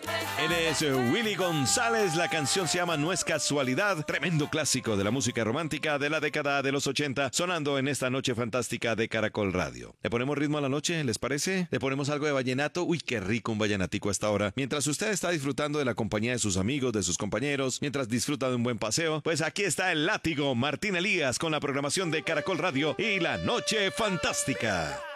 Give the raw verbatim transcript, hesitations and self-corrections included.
Él es Willy González, la canción se llama No es casualidad, tremendo clásico de la música romántica de la década de los ochenta, sonando en esta noche fantástica de Caracol Radio. ¿Le ponemos ritmo a la noche, les parece? ¿Le ponemos algo de vallenato? Uy, qué rico un vallenatico a esta hora. Mientras usted está disfrutando de la compañía de sus amigos, de sus compañeros, mientras disfruta de un buen paseo, pues aquí está el látigo Martín Elías con la programación de Caracol Radio y la noche fantástica.